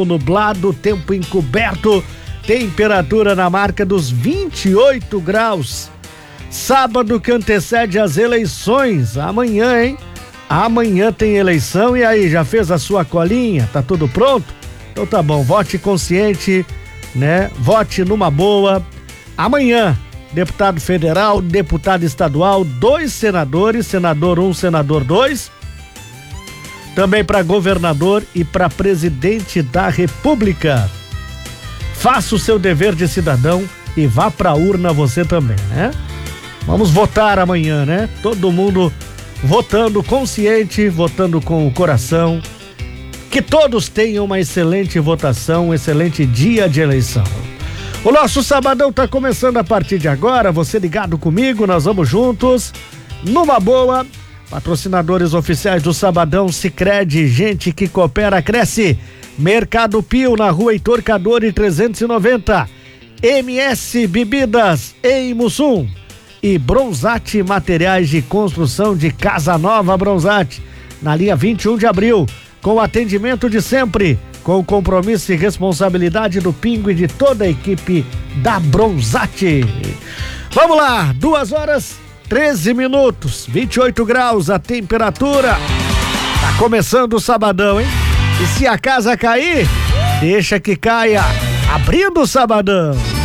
nublado, tempo encoberto, temperatura na marca dos 28 graus. Sábado que antecede as eleições, amanhã, hein? Amanhã tem eleição, e aí, já fez a sua colinha? Tá tudo pronto? Então tá bom, vote consciente, né? Vote numa boa. Amanhã, deputado federal, deputado estadual, 2 senadores, senador 1, senador 2. Também para governador e para presidente da República. Faça o seu dever de cidadão e vá pra urna você também, né? Vamos votar amanhã, né? Todo mundo votando consciente, votando com o coração. Que todos tenham uma excelente votação, um excelente dia de eleição. O nosso sabadão tá começando a partir de agora, você ligado comigo, nós vamos juntos, numa boa. Patrocinadores oficiais do Sabadão: Sicredi, gente que coopera, cresce. Mercado Pio, na rua Heitor Cadore 390. MS Bebidas, em Mussum. E Bronzate Materiais de Construção de Casa Nova Bronzate, na linha 21 de abril, com atendimento de sempre, com compromisso e responsabilidade do Pingo e de toda a equipe da Bronzate. Vamos lá, 2h13, 28 graus a temperatura. Tá começando o sabadão, hein? E se a casa cair, deixa que caia. Abrindo o sabadão.